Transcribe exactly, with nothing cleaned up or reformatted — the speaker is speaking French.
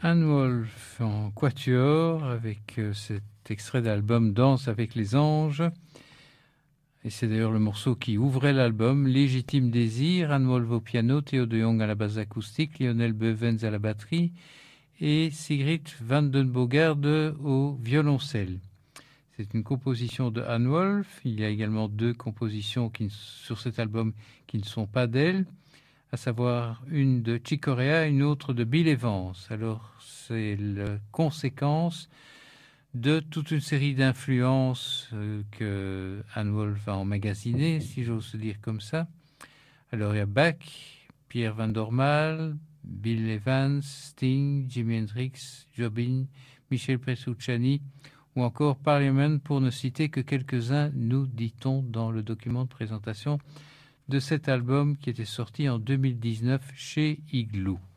Anne Wolf en quatuor avec euh, cet extrait d'album Danse avec les anges. Et c'est d'ailleurs le morceau qui ouvrait l'album. Légitime désir, Anne Wolf au piano, Théo de Jong à la basse acoustique, Lionel Beuvens à la batterie et Sigrid van den Bogaerde au violoncelle. C'est une composition de Anne Wolf. Il y a également deux compositions qui, sur cet album qui ne sont pas d'elle, à savoir une de Chick Corea et une autre de Bill Evans. Alors, c'est la conséquence de toute une série d'influences euh, que Anne Wolf a emmagasinées, si j'ose dire comme ça. Alors, il y a Bach, Pierre Van Dormael, Bill Evans, Sting, Jimi Hendrix, Jobin, Michel Petrucciani ou encore Parliament, pour ne citer que quelques-uns, nous dit-on dans le document de présentation de cet album qui était sorti en deux mille dix-neuf chez Igloo.